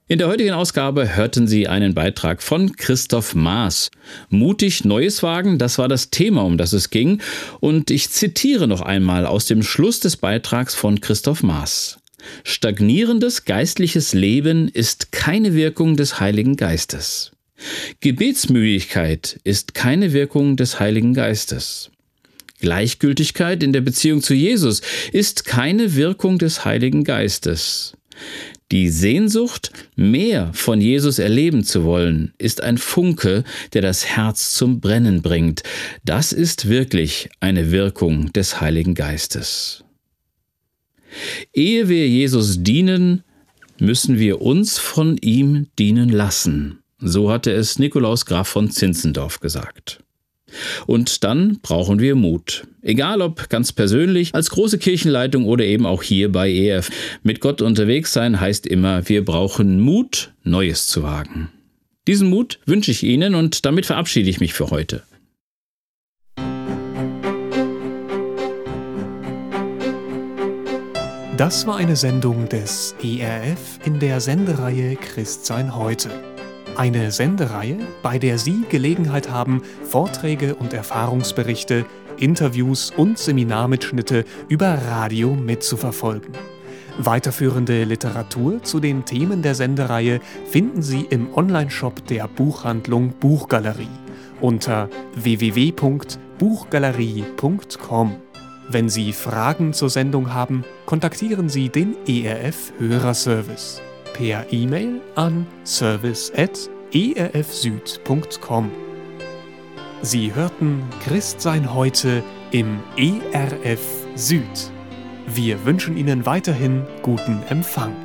In der heutigen Ausgabe hörten Sie einen Beitrag von Christoph Maaß. Mutig Neues wagen, das war das Thema, um das es ging. Und ich zitiere noch einmal aus dem Schluss des Beitrags von Christoph Maaß. Stagnierendes geistliches Leben ist keine Wirkung des Heiligen Geistes. Gebetsmüdigkeit ist keine Wirkung des Heiligen Geistes. Gleichgültigkeit in der Beziehung zu Jesus ist keine Wirkung des Heiligen Geistes. Die Sehnsucht, mehr von Jesus erleben zu wollen, ist ein Funke, der das Herz zum Brennen bringt. Das ist wirklich eine Wirkung des Heiligen Geistes. Ehe wir Jesus dienen, müssen wir uns von ihm dienen lassen. So hatte es Nikolaus Graf von Zinzendorf gesagt. Und dann brauchen wir Mut. Egal ob ganz persönlich, als große Kirchenleitung oder eben auch hier bei EF. Mit Gott unterwegs sein heißt immer, wir brauchen Mut, Neues zu wagen. Diesen Mut wünsche ich Ihnen und damit verabschiede ich mich für heute. Das war eine Sendung des ERF in der Sendereihe Christsein heute. Eine Sendereihe, bei der Sie Gelegenheit haben, Vorträge und Erfahrungsberichte, Interviews und Seminarmitschnitte über Radio mitzuverfolgen. Weiterführende Literatur zu den Themen der Sendereihe finden Sie im Onlineshop der Buchhandlung Buchgalerie unter www.buchgalerie.com. Wenn Sie Fragen zur Sendung haben, kontaktieren Sie den ERF Hörerservice per E-Mail an service@erfsüd.com. Sie hörten Christsein heute im ERF Süd. Wir wünschen Ihnen weiterhin guten Empfang.